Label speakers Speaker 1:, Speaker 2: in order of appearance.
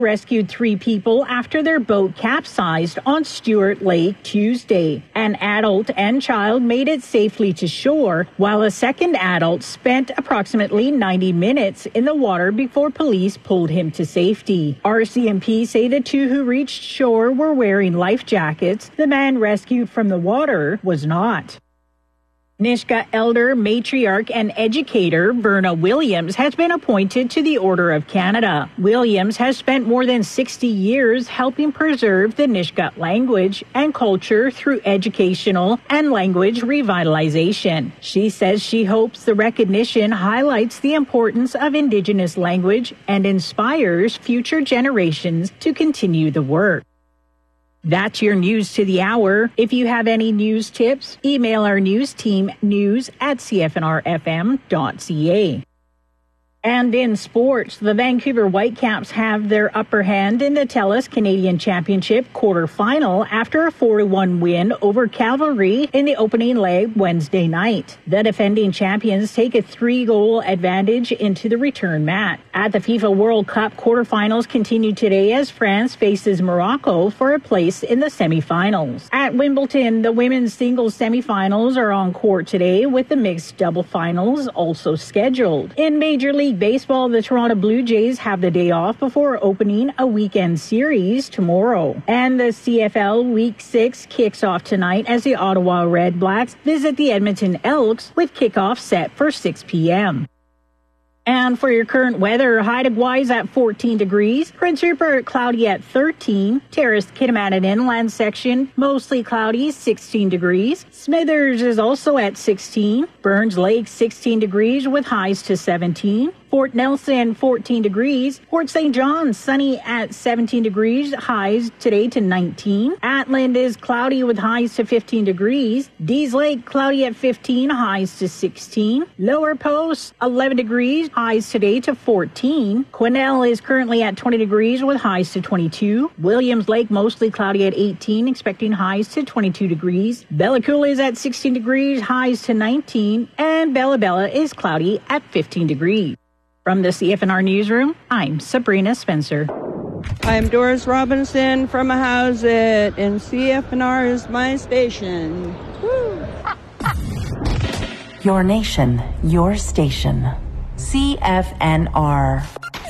Speaker 1: rescued 3 people after their boat capsized on Stewart Lake Tuesday. An adult and child made it safely to shore, while a second adult spent approximately 90 minutes in the water before police pulled him to safety. RCMP say the 2 who reached shore were wearing life jackets. The man rescued from the water was not. Nisga'a elder, matriarch, and educator Verna Williams has been appointed to the Order of Canada. Williams has spent more than 60 years helping preserve the Nisga'a language and culture through educational and language revitalization. She says she hopes the recognition highlights the importance of Indigenous language and inspires future generations to continue the work. That's your news to the hour. If you have any news tips, email our news team news@cfnrfm.ca. And in sports, the Vancouver Whitecaps have their upper hand in the TELUS Canadian Championship quarterfinal after a 4-1 win over Cavalry in the opening leg Wednesday night. The defending champions take a 3-goal advantage into the return match. At the FIFA World Cup, quarterfinals continue today as France faces Morocco for a place in the semifinals. At Wimbledon, the women's singles semifinals are on court today with the mixed double finals also scheduled. In Major League Baseball, the Toronto Blue Jays have the day off before opening a weekend series tomorrow. And the CFL Week 6 kicks off tonight as the Ottawa Red Blacks visit the Edmonton Elks with kickoff set for 6 p.m. And for your current weather, Haida-Gwaii at 14 degrees, Prince Rupert cloudy at 13, Terrace Kitimat Inland section mostly cloudy 16 degrees, Smithers is also at 16, Burns Lake 16 degrees with highs to 17, Fort Nelson 14 degrees, Port St. John sunny at 17 degrees, highs today to 19, Atland is cloudy with highs to 15 degrees, Dease Lake cloudy at 15, highs to 16, Lower Post 11 degrees, highs today to 14, Quesnel is currently at 20 degrees with highs to 22, Williams Lake mostly cloudy at 18, expecting highs to 22 degrees, Bella Coola is at 16 degrees, highs to 19, and Bella Bella is cloudy at 15 degrees. From the CFNR Newsroom, I'm Sabrina Spencer.
Speaker 2: I'm Doris Robinson from Ahousaht, and CFNR is my station. Woo.
Speaker 3: Your nation, your station. CFNR.